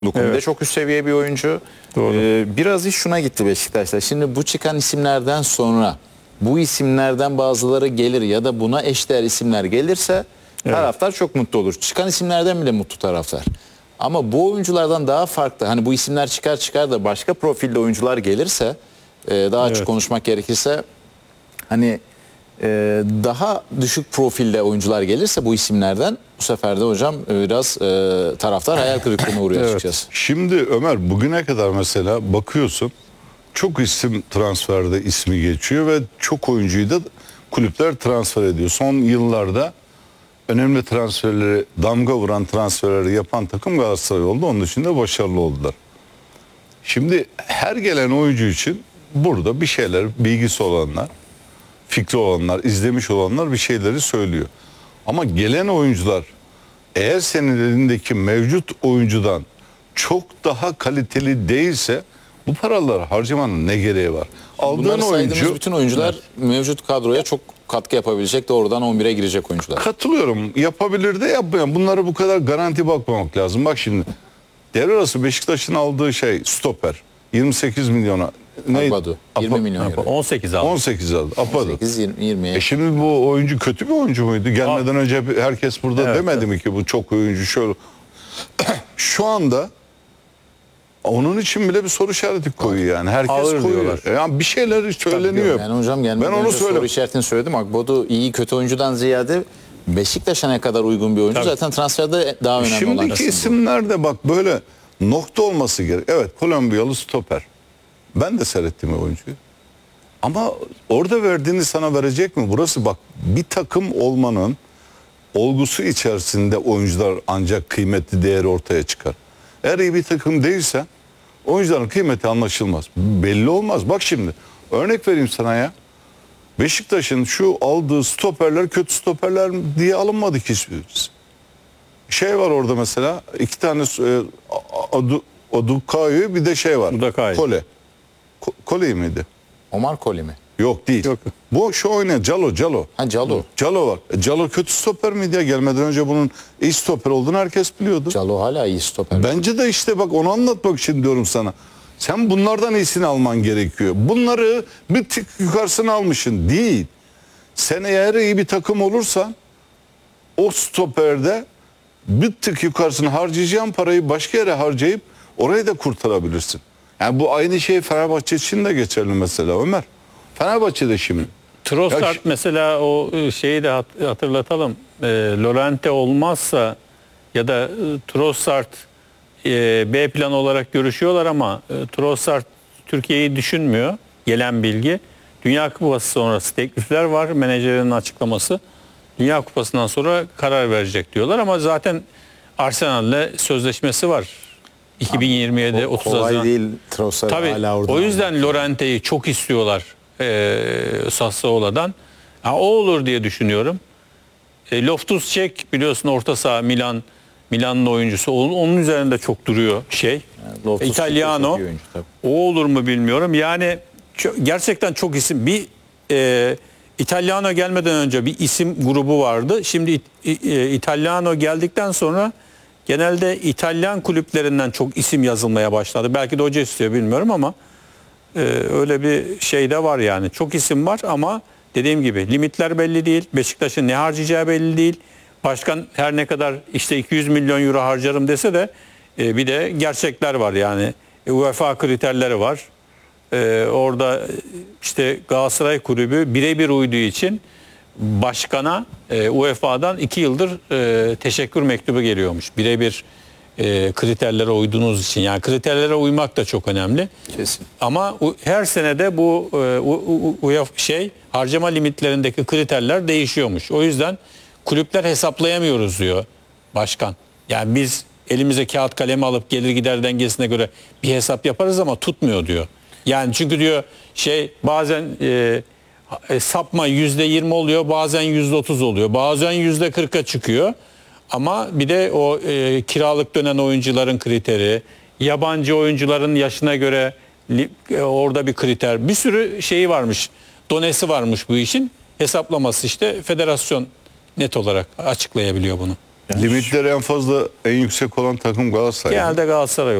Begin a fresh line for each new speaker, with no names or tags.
Bu konuda
Evet.
çok üst seviye bir oyuncu.
Doğru.
Biraz iş şuna gitti Beşiktaş'ta. Şimdi bu çıkan isimlerden sonra bu isimlerden bazıları gelir ya da buna eşdeğer isimler gelirse taraftar çok mutlu olur. Çıkan isimlerden bile mutlu taraftar. Ama bu oyunculardan daha farklı, hani bu isimler çıkar da başka profilde oyuncular gelirse, daha açık konuşmak gerekirse, hani daha düşük profilde oyuncular gelirse bu isimlerden, bu sefer de hocam biraz taraftar hayal kırıklığına uğruyor açıkçası.
Şimdi Ömer, bugüne kadar mesela bakıyorsun, çok isim transferde ismi geçiyor ve çok oyuncuyu da kulüpler transfer ediyor. Son yıllarda önemli transferleri, damga vuran transferleri yapan takım Galatasaray oldu. Onun dışında başarılı oldular. Şimdi her gelen oyuncu için burada bir şeyler, bilgisi olanlar, fikri olanlar, izlemiş olanlar bir şeyleri söylüyor. Ama gelen oyuncular eğer senin elindeki mevcut oyuncudan çok daha kaliteli değilse bu paraları harcamanın ne gereği var? Aldığın
Bunları saydığımız
oyuncu,
bütün oyuncular mevcut kadroya çok katkı yapabilecek, doğrudan 11'e girecek oyuncular.
katılıyorum, yapabilir de yapmayan. Bunlara bu kadar garanti bakmamak lazım. Bak şimdi devre arası Beşiktaş'ın aldığı şey stoper 28 milyona.
Agbadu 20 milyon euro.
18 aldı.
18 aldı. Apadı.
8-20'ye.
Şimdi bu oyuncu kötü bir oyuncu muydu? Gelmeden önce herkes burada
Evet,
demedi mi ki bu çok oyuncu şöyle. Şu anda onun için bile bir soru işareti koyuyor yani. Herkes
Ağır
koyuyor.
diyorlar.
Yani bir şeyler söyleniyor.
Yani hocam gelmeden
Ben onu
önce soru
söyleyeyim.
işaretini söyledim. Agbadu iyi kötü oyuncudan ziyade Beşiktaş'a ne kadar uygun bir oyuncu.
Tabii.
Zaten transferde daha önemli olan
Şimdiki
kısım bu.
isimler de bak böyle nokta olması gerek. Evet, Kolombiyalı stoper. Ben de seyrettim o oyuncuyu. Ama orada verdiğini sana verecek mi? Burası bak, bir takım olmanın olgusu içerisinde oyuncular ancak kıymetli değeri ortaya çıkar. Eğer iyi bir takım değilsen oyuncuların kıymeti anlaşılmaz. Belli olmaz. Bak şimdi örnek vereyim sana ya. Beşiktaş'ın şu aldığı stoperler kötü stoperler diye alınmadı ki hiçbirisi. Şey var orada mesela, iki tane Odukayu, bir de şey var.
Odukayu.
Kole. Kole miydi?
Omar Koli mi?
Yok değil.
Yok.
Bu şu oynayan Calo.
Ha, Calo.
Calo var. Calo kötü stoper miydi ya? Gelmeden önce bunun iyi stoper olduğunu herkes biliyordu.
Calo hala iyi stoper.
Bence de işte bak, onu anlatmak için diyorum sana. Sen bunlardan iyisini alman gerekiyor. Bunları bir tık yukarısını almışsın. Değil. Sen eğer iyi bir takım olursan o stoperde bir tık yukarısını harcayacağın parayı başka yere harcayıp orayı da kurtarabilirsin. Yani bu aynı şey Fenerbahçe için de geçerli mesela Ömer. Fenerbahçe'de şimdi.
Trossard
Ya
mesela, o şeyi de hatırlatalım. Lorente olmazsa ya da Trossard B plan olarak görüşüyorlar ama Trossard Türkiye'yi düşünmüyor. Gelen bilgi. Dünya Kupası sonrası teklifler var. Menajerinin açıklaması. Dünya Kupası'ndan sonra karar verecek diyorlar ama zaten Arsenal'le sözleşmesi var. 2027 30
Kolay
Haziran.
değil Trossard
Tabii
hala orada.
o yüzden Lorente'yi çok istiyorlar Sassuolo'dan. O olur diye düşünüyorum. Loftus-Cheek biliyorsun, orta saha Milan'ın oyuncusu. Onun üzerinde çok duruyor
Loftus-Cheek
İtalyano.
çok iyi oyuncu, tabii.
O olur mu bilmiyorum. Yani gerçekten çok isim. Bir İtalyano gelmeden önce bir isim grubu vardı. Şimdi İtalyano geldikten sonra genelde İtalyan kulüplerinden çok isim yazılmaya başladı. Belki de hoca istiyor, bilmiyorum ama öyle bir şey de var yani. Çok isim var ama dediğim gibi limitler belli değil. Beşiktaş'ın ne harcayacağı belli değil. Başkan her ne kadar işte 200 milyon euro harcarım dese de bir de gerçekler var yani. UEFA kriterleri var. Orada işte Galatasaray kulübü birebir uyduğu için başkana UEFA'dan 2 yıldır teşekkür mektubu geliyormuş. Birebir kriterlere uyduğunuz için. Yani kriterlere uymak da çok önemli.
Kesin.
Ama her senede bu harcama limitlerindeki kriterler değişiyormuş. O yüzden kulüpler hesaplayamıyoruz diyor başkan. Yani biz elimize kağıt kalemi alıp gelir gider dengesine göre bir hesap yaparız ama tutmuyor diyor. Yani çünkü diyor bazen sapma %20 oluyor, bazen %30 oluyor, bazen %40'a çıkıyor. Ama bir de o kiralık dönen oyuncuların kriteri, yabancı oyuncuların yaşına göre orada bir kriter, bir sürü şeyi varmış, donesi varmış bu işin. Hesaplaması işte federasyon net olarak açıklayabiliyor bunu.
Limitleri en fazla en yüksek olan takım Galatasaray.
Genelde Galatasaray